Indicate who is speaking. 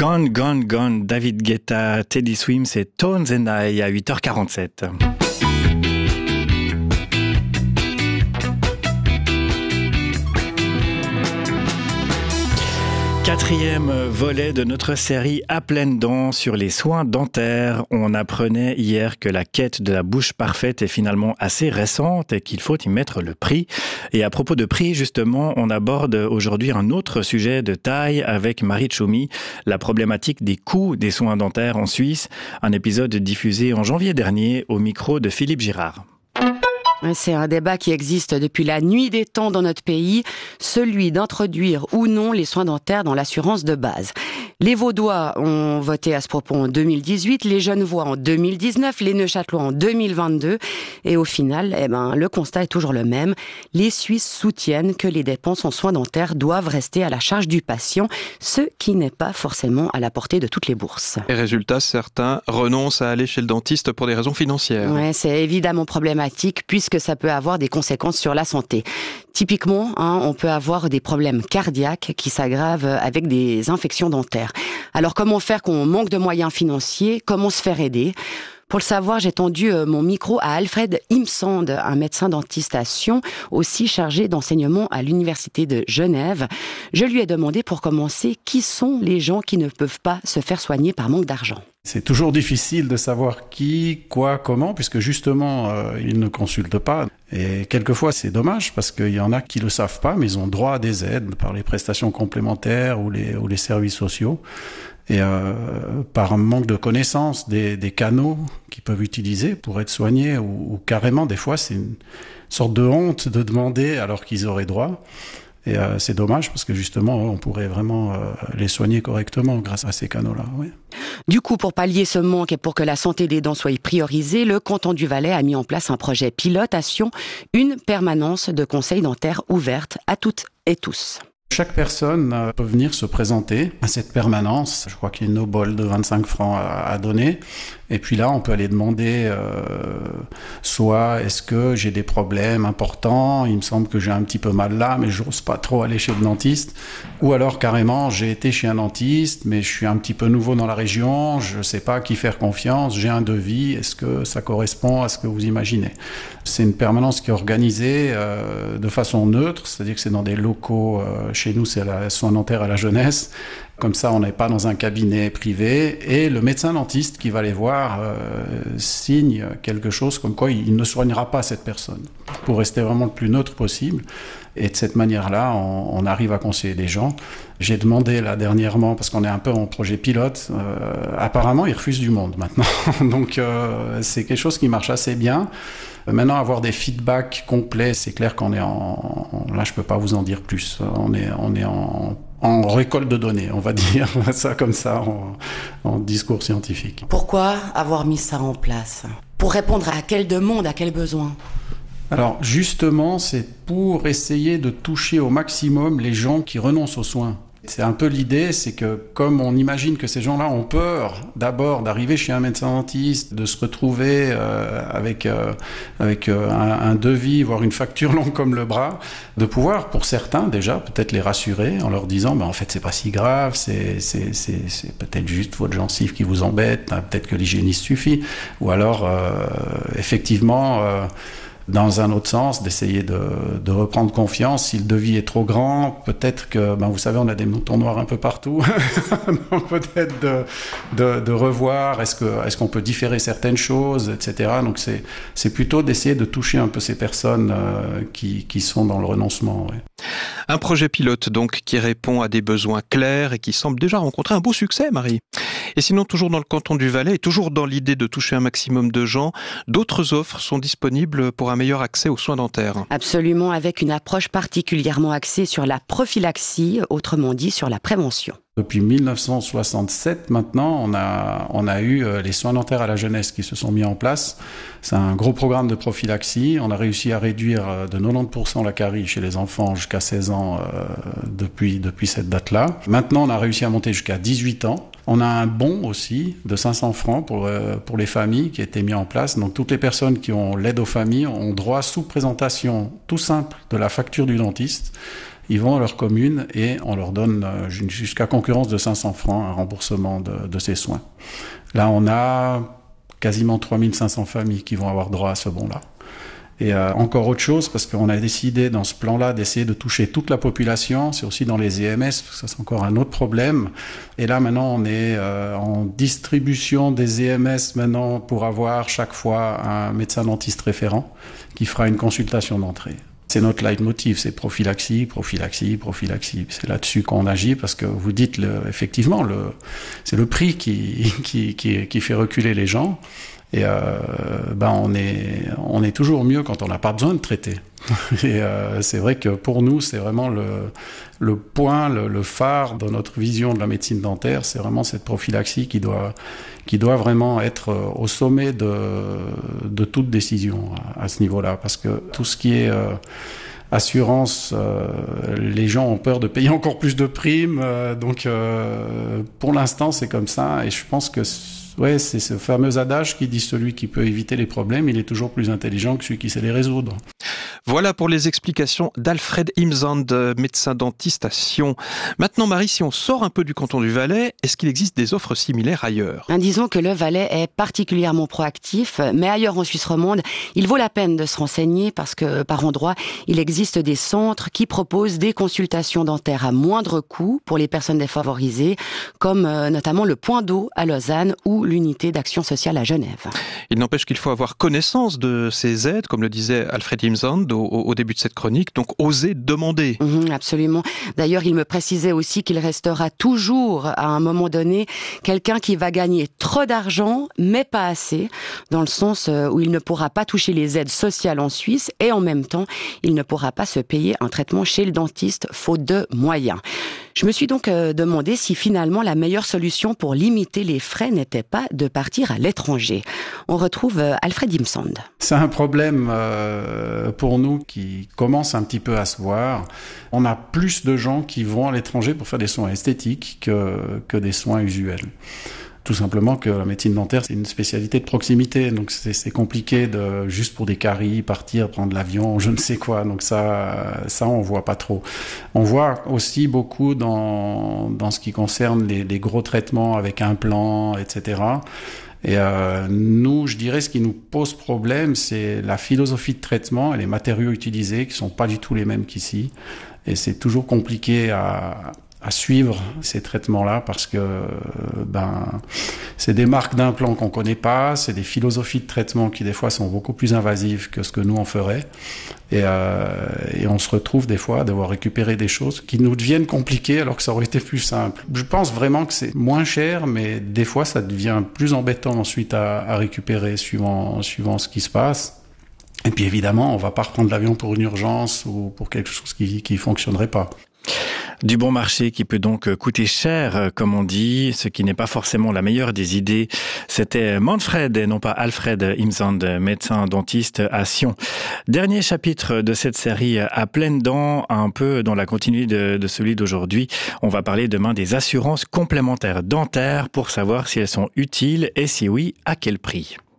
Speaker 1: Gone, Gone, Gone, David Guetta, Teddy Swims et Tones and I à 8h47. Quatrième volet de notre série à pleines dents sur les soins dentaires. On apprenait hier que la quête de la bouche parfaite est finalement assez récente et qu'il faut y mettre le prix. Et à propos de prix, justement, on aborde aujourd'hui un autre sujet de taille avec Marie Tchoumi, la problématique des coûts des soins dentaires en Suisse. Un épisode diffusé en janvier dernier au micro de Philippe Girard.
Speaker 2: C'est un débat qui existe depuis la nuit des temps dans notre pays, celui d'introduire ou non les soins dentaires dans l'assurance de base. Les Vaudois ont voté à ce propos en 2018, les Genevois en 2019, les Neuchâtelois en 2022. Et au final, le constat est toujours le même. Les Suisses soutiennent que les dépenses en soins dentaires doivent rester à la charge du patient, ce qui n'est pas forcément à la portée de toutes les bourses.
Speaker 3: Et résultat, certains renoncent à aller chez le dentiste pour des raisons financières.
Speaker 2: Ouais, c'est évidemment problématique puisque ça peut avoir des conséquences sur la santé. Typiquement, on peut avoir des problèmes cardiaques qui s'aggravent avec des infections dentaires. Alors comment faire quand on manque de moyens financiers? Comment se faire aider? Pour le savoir, j'ai tendu mon micro à Alfred Imsand, un médecin dentiste à Sion, aussi chargé d'enseignement à l'Université de Genève. Je lui ai demandé pour commencer qui sont les gens qui ne peuvent pas se faire soigner par manque d'argent.
Speaker 4: C'est toujours difficile de savoir qui, quoi, comment, puisque justement, ils ne consultent pas. Et quelquefois, c'est dommage, parce qu'il y en a qui le savent pas, mais ils ont droit à des aides par les prestations complémentaires ou les services sociaux. Et par un manque de connaissance des canaux qu'ils peuvent utiliser pour être soignés, ou carrément, des fois, c'est une sorte de honte de demander alors qu'ils auraient droit. Et c'est dommage parce que justement, on pourrait vraiment les soigner correctement grâce à ces canaux-là. Oui.
Speaker 2: Du coup, pour pallier ce manque et pour que la santé des dents soit priorisée, le canton du Valais a mis en place un projet pilote à Sion, une permanence de conseils dentaires ouverte à toutes et tous.
Speaker 4: Chaque personne peut venir se présenter à cette permanence. Je crois qu'il y a une obole de 25 francs à donner. Et puis là, on peut aller demander soit est-ce que j'ai des problèmes importants, il me semble que j'ai un petit peu mal là, mais j'ose pas trop aller chez le dentiste. Ou alors carrément, j'ai été chez un dentiste, mais je suis un petit peu nouveau dans la région, je sais pas à qui faire confiance, j'ai un devis, est-ce que ça correspond à ce que vous imaginez? C'est une permanence qui est organisée de façon neutre, c'est-à-dire que c'est dans des locaux, chez nous c'est la soin dentaire à la jeunesse. Comme ça, on n'est pas dans un cabinet privé. Et le médecin dentiste qui va les voir signe quelque chose comme quoi il ne soignera pas cette personne pour rester vraiment le plus neutre possible. Et de cette manière-là, on arrive à conseiller des gens. J'ai demandé là dernièrement, parce qu'on est un peu en projet pilote, apparemment ils refusent du monde maintenant. Donc c'est quelque chose qui marche assez bien. Maintenant, avoir des feedbacks complets, c'est clair qu'on est là, je peux pas vous en dire plus. On est en récolte de données, on va dire ça comme ça, en discours scientifique.
Speaker 2: Pourquoi avoir mis ça en place? Pour répondre à quelle demande, à quel besoin?
Speaker 4: Alors justement, c'est pour essayer de toucher au maximum les gens qui renoncent aux soins. C'est un peu l'idée, c'est que comme on imagine que ces gens-là ont peur d'abord d'arriver chez un médecin dentiste, de se retrouver avec un devis, voire une facture longue comme le bras, de pouvoir, pour certains déjà, peut-être les rassurer en leur disant en fait c'est pas si grave, c'est peut-être juste votre gencive qui vous embête, peut-être que l'hygiéniste suffit, ou alors effectivement... dans un autre sens, d'essayer de reprendre confiance. Si le devis est trop grand, peut-être que, vous savez, on a des moutons noirs un peu partout. Donc peut-être de revoir, est-ce qu'on peut différer certaines choses, etc. Donc c'est plutôt d'essayer de toucher un peu ces personnes qui sont dans le renoncement. Ouais.
Speaker 3: Un projet pilote donc qui répond à des besoins clairs et qui semble déjà rencontrer un beau succès, Marie. Et sinon, toujours dans le canton du Valais, et toujours dans l'idée de toucher un maximum de gens, d'autres offres sont disponibles pour un meilleur accès aux soins dentaires.
Speaker 2: Absolument, avec une approche particulièrement axée sur la prophylaxie, autrement dit sur la prévention.
Speaker 4: Depuis 1967, maintenant, on a eu les soins dentaires à la jeunesse qui se sont mis en place. C'est un gros programme de prophylaxie. On a réussi à réduire de 90% la carie chez les enfants jusqu'à 16 ans depuis cette date-là. Maintenant, on a réussi à monter jusqu'à 18 ans. On a un bon aussi de 500 francs pour les familles qui a été mis en place. Donc toutes les personnes qui ont l'aide aux familles ont droit sous présentation tout simple de la facture du dentiste ils vont à leur commune et on leur donne jusqu'à concurrence de 500 francs un remboursement de ces soins. Là, on a quasiment 3500 familles qui vont avoir droit à ce bon-là. Et encore autre chose, parce qu'on a décidé dans ce plan-là d'essayer de toucher toute la population, c'est aussi dans les EMS, parce que ça c'est encore un autre problème. Et là maintenant on est en distribution des EMS maintenant pour avoir chaque fois un médecin dentiste référent qui fera une consultation d'entrée. C'est notre leitmotiv, c'est prophylaxie, prophylaxie, prophylaxie. C'est là-dessus qu'on agit parce que vous dites effectivement c'est le prix qui fait reculer les gens. Et on est toujours mieux quand on n'a pas besoin de traiter. Et c'est vrai que pour nous, c'est vraiment le point, le phare de notre vision de la médecine dentaire, c'est vraiment cette prophylaxie qui doit vraiment être au sommet de toute décision à ce niveau-là. Parce que tout ce qui est assurance, les gens ont peur de payer encore plus de primes. Donc pour l'instant, c'est comme ça. Et je pense que ouais, c'est ce fameux adage qui dit celui qui peut éviter les problèmes, il est toujours plus intelligent que celui qui sait les résoudre.
Speaker 3: Voilà pour les explications d'Alfred Imsand, médecin dentiste à Sion. Maintenant, Marie, si on sort un peu du canton du Valais, est-ce qu'il existe des offres similaires ailleurs ?
Speaker 2: Disons que le Valais est particulièrement proactif, mais ailleurs en Suisse romande, il vaut la peine de se renseigner parce que par endroits, il existe des centres qui proposent des consultations dentaires à moindre coût pour les personnes défavorisées, comme notamment le Point d'eau à Lausanne ou l'unité d'action sociale à Genève.
Speaker 3: Il n'empêche qu'il faut avoir connaissance de ces aides, comme le disait Alfred Imsand au début de cette chronique, donc oser demander.
Speaker 2: Absolument. D'ailleurs, il me précisait aussi qu'il restera toujours, à un moment donné, quelqu'un qui va gagner trop d'argent, mais pas assez, dans le sens où il ne pourra pas toucher les aides sociales en Suisse et en même temps, il ne pourra pas se payer un traitement chez le dentiste, faute de moyens. Je me suis donc demandé si finalement la meilleure solution pour limiter les frais n'était pas de partir à l'étranger. On retrouve Alfred Imsand.
Speaker 4: C'est un problème pour nous qui commence un petit peu à se voir. On a plus de gens qui vont à l'étranger pour faire des soins esthétiques que des soins usuels. Tout simplement que la médecine dentaire, c'est une spécialité de proximité. Donc c'est compliqué de, juste pour des caries, partir, prendre l'avion, je ne sais quoi. Donc ça on voit pas trop. On voit aussi beaucoup dans ce qui concerne les gros traitements avec implants, etc. Et nous, je dirais, ce qui nous pose problème, c'est la philosophie de traitement et les matériaux utilisés qui sont pas du tout les mêmes qu'ici. Et c'est toujours compliqué à suivre ces traitements-là parce que c'est des marques d'implants qu'on connaît pas, c'est des philosophies de traitement qui des fois sont beaucoup plus invasives que ce que nous on ferait et on se retrouve des fois à devoir récupérer des choses qui nous deviennent compliquées alors que ça aurait été plus simple. Je pense vraiment que c'est moins cher, mais des fois ça devient plus embêtant ensuite à récupérer suivant ce qui se passe. Et puis évidemment, on va pas reprendre l'avion pour une urgence ou pour quelque chose qui fonctionnerait pas.
Speaker 1: Du bon marché qui peut donc coûter cher, comme on dit, ce qui n'est pas forcément la meilleure des idées. C'était Manfred et non pas Alfred Imsand, médecin dentiste à Sion. Dernier chapitre de cette série à pleines dents, un peu dans la continuité de celui d'aujourd'hui. On va parler demain des assurances complémentaires dentaires pour savoir si elles sont utiles et si oui, à quel prix.